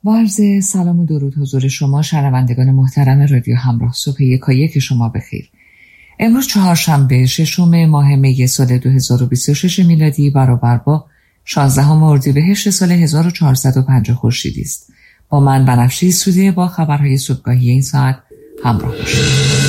با عرض سلام و درود حضور شما شنوندگان محترم رادیو همراه، صبح یکایک شما بخیر. امروز چهارشنبه 6 ماه می سال 2026 میلادی برابر با 16 اردیبهشت سال 1450 خورشیدی است. با من بنفشه سودی با خبرهای صبحگاهی این ساعت همراه باشید.